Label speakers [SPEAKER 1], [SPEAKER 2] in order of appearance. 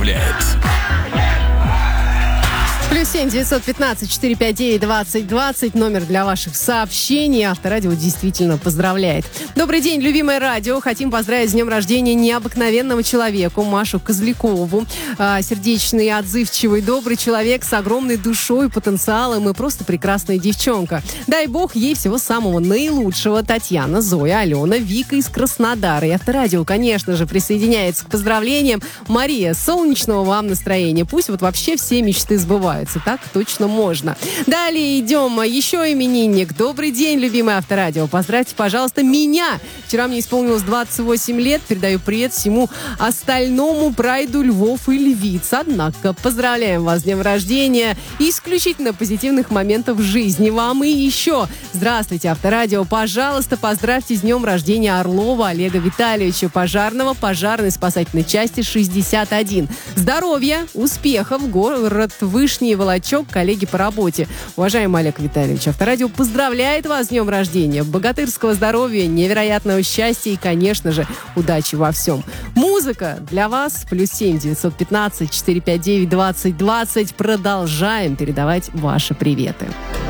[SPEAKER 1] поздравляет.
[SPEAKER 2] +7 915 459 2020. Номер для ваших сообщений. Авторадио действительно поздравляет. Добрый день, любимое радио. Хотим поздравить с днем рождения необыкновенного человека Машу Козлякову. Сердечный, отзывчивый, добрый человек с огромной душой, потенциалом и просто прекрасная девчонка. Дай бог ей всего самого наилучшего. Татьяна, Зоя, Алена, Вика из Краснодара. И Авторадио, конечно же, присоединяется к поздравлениям. Мария, солнечного вам настроения. Пусть вот вообще все мечты сбываются. Так точно можно. Далее идем. Еще именинник. Добрый день, любимое Авторадио. Поздравьте, пожалуйста, меня. Вчера мне исполнилось 28 лет. Передаю привет всему остальному прайду львов и львиц. Однако, поздравляем вас с днем рождения. Исключительно позитивных моментов в жизни вам. И еще. Здравствуйте, Авторадио. Пожалуйста, поздравьте с днем рождения Орлова Олега Витальевича, пожарного пожарной спасательной части 61. Здоровья, успехов, город Вышний Волочок, коллеги по работе. Уважаемый Олег Витальевич, Авторадио поздравляет вас с днем рождения. Богатырского здоровья, невероятного счастья и, конечно же, удачи во всем. Музыка для вас. +7 915 459 2020. Продолжаем передавать ваши приветы.